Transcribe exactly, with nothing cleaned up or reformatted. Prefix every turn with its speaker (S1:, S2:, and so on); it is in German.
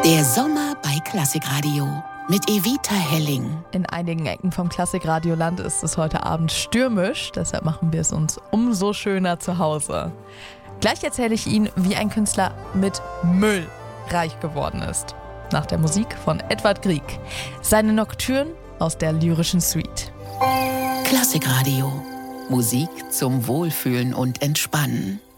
S1: Der Sommer bei Klassikradio mit Evita Helling.
S2: In einigen Ecken vom Klassikradioland ist es heute Abend stürmisch, deshalb machen wir es uns umso schöner zu Hause. Gleich erzähle ich Ihnen, wie ein Künstler mit Müll reich geworden ist. Nach der Musik von Edvard Grieg. Seine Nocturne aus der lyrischen Suite.
S1: Klassikradio. Musik zum Wohlfühlen und Entspannen.